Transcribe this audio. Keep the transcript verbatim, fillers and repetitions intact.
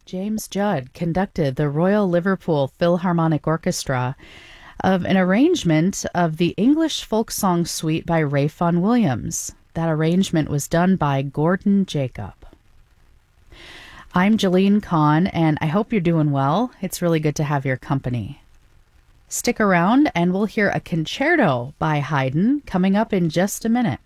James Judd conducted the Royal Liverpool Philharmonic Orchestra of an arrangement of the English folk song suite by Ralph Vaughan Williams. That arrangement was done by Gordon Jacob. I'm Jeline Kahn, and I hope you're doing well. It's really good to have your company. Stick around, and we'll hear a concerto by Haydn coming up in just a minute.